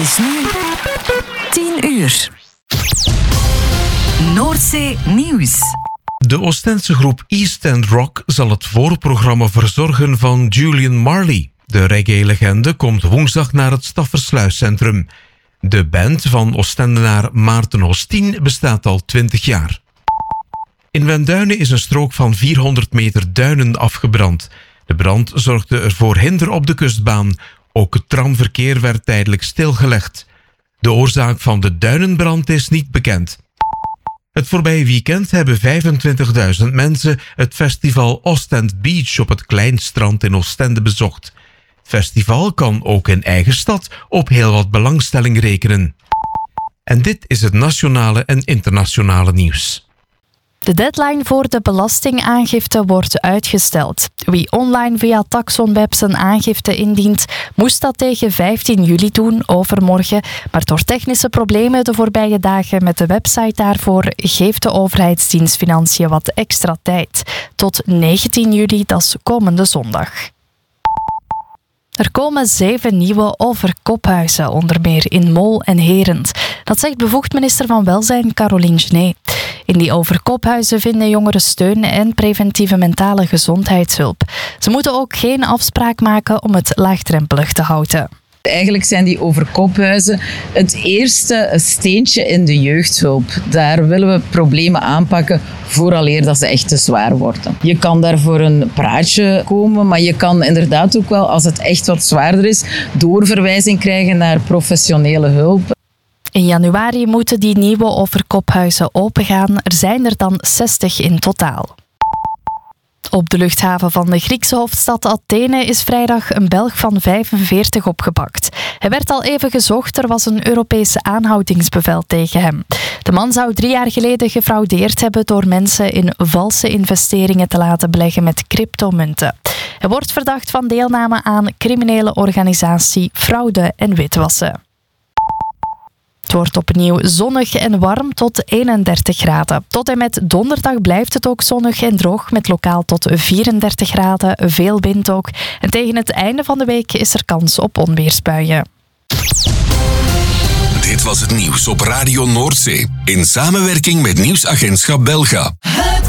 is nu 10 uur. Noordzee Nieuws. De Oostendse groep East End Rock zal het voorprogramma verzorgen van Julian Marley. De reggae-legende komt woensdag naar het Staffersluiscentrum. De band van Oostendenaar Maarten Hostien bestaat al 20 jaar. In Wenduinen is een strook van 400 meter duinen afgebrand. De brand zorgde er voor hinder op de kustbaan. Ook het tramverkeer werd tijdelijk stilgelegd. De oorzaak van de duinenbrand is niet bekend. Het voorbije weekend hebben 25.000 mensen het festival Ostend Beach op het Kleinstrand in Oostende bezocht. Het festival kan ook in eigen stad op heel wat belangstelling rekenen. En dit is het nationale en internationale nieuws. De deadline voor de belastingaangifte wordt uitgesteld. Wie online via Taxonweb zijn aangifte indient, moest dat tegen 15 juli doen, overmorgen. Maar door technische problemen de voorbije dagen met de website daarvoor geeft de overheidsdienst Financiën wat extra tijd. Tot 19 juli, dat is komende zondag. Er komen 7 nieuwe overkophuizen, onder meer in Mol en Herent. Dat zegt bevoegd minister van Welzijn Caroline Genet. In die overkophuizen vinden jongeren steun en preventieve mentale gezondheidshulp. Ze moeten ook geen afspraak maken om het laagdrempelig te houden. Eigenlijk zijn die overkophuizen het eerste steentje in de jeugdhulp. Daar willen we problemen aanpakken vooraleer dat ze echt te zwaar worden. Je kan daar voor een praatje komen, maar je kan inderdaad ook wel, als het echt wat zwaarder is, doorverwijzing krijgen naar professionele hulp. In januari moeten die nieuwe overkophuizen opengaan. Er zijn er dan 60 in totaal. Op de luchthaven van de Griekse hoofdstad Athene is vrijdag een Belg van 45 opgepakt. Hij werd al even gezocht, er was een Europese aanhoudingsbevel tegen hem. De man zou 3 jaar geleden gefraudeerd hebben door mensen in valse investeringen te laten beleggen met cryptomunten. Hij wordt verdacht van deelname aan criminele organisatie, fraude en witwassen. Het wordt opnieuw zonnig en warm tot 31 graden. Tot en met donderdag blijft het ook zonnig en droog met lokaal tot 34 graden, veel wind ook. En tegen het einde van de week is er kans op onweersbuien. Dit was het nieuws op Radio Noordzee in samenwerking met Nieuwsagentschap Belga.